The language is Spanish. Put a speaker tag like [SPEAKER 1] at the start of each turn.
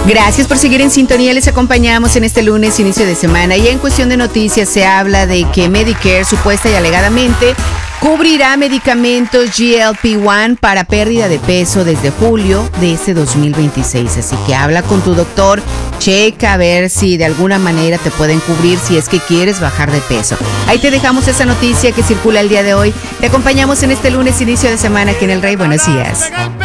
[SPEAKER 1] Gracias por seguir en sintonía. Les acompañamos en este lunes, inicio de semana. Y en cuestión de noticias se habla de que Medicare supuesta y alegadamente cubrirá medicamentos GLP-1 para pérdida de peso desde julio de este 2026. Así que habla con tu doctor, checa a ver si de alguna manera te pueden cubrir si es que quieres bajar de peso. Ahí te dejamos esa noticia que circula el día de hoy. Te acompañamos en este lunes, inicio de semana aquí en El Rey. Buenos días.